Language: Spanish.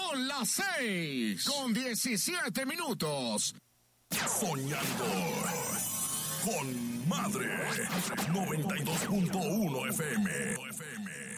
Son las 6:17. Soñando con Madre. 92.1 FM.